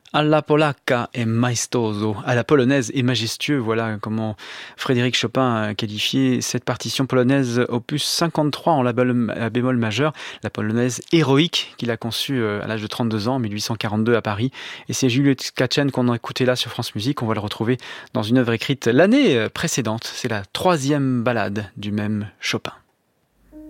Alla polacca e maestoso, à la polonaise et majestueux, voilà comment Frédéric Chopin a qualifié cette partition polonaise opus 53 en la bémol majeur, la polonaise héroïque qu'il a conçue à l'âge de 32 ans en 1842 à Paris. Et c'est Juliette Tkachène qu'on a écouté là sur France Musique, on va le retrouver dans une œuvre écrite l'année précédente, c'est la troisième ballade du même Chopin.